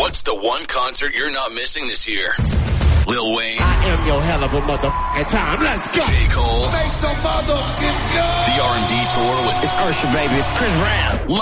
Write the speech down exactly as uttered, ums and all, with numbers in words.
What's the one concert you're not missing this year? Lil Wayne. I am your hell of a motherfucking time. Let's go. J. Cole. Make some motherfucking noise. The R and B tour with It's Usher, baby. Chris Brown.